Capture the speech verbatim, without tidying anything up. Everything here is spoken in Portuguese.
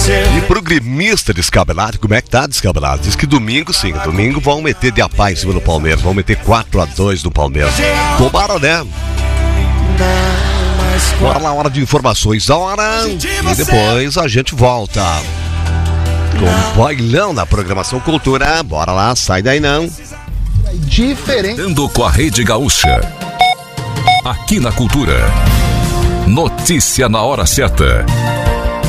E pro gremista descabelado, como é que tá descabelado? Diz que domingo sim, domingo vão meter de a paz em cima do Palmeiras, vão meter quatro a dois no Palmeiras. Tomara, né? Bora lá, hora de informações, hora, e depois a gente volta com bailão na programação Cultura. Bora lá, sai daí não. Diferente. Ando com a Rede Gaúcha. Aqui na Cultura. Notícia na hora certa.